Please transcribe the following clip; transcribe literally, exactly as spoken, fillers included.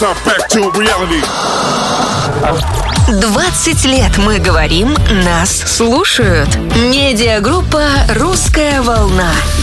двадцать лет мы говорим, нас слушают. Медиагруппа «Русская волна».